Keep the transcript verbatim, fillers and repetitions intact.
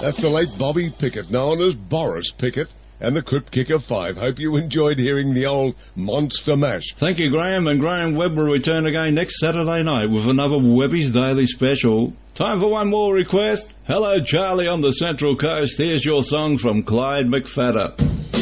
That's the late Bobby Pickett, known as Boris Pickett, and the Crypt Kicker Five. Hope you enjoyed hearing the old Monster Mash. Thank you, Graham, and Graham Webb will return again next Saturday night with another Webby's Daily Special. Time for one more request. Hello, Charlie on the Central Coast. Here's your song from Clyde McFadder.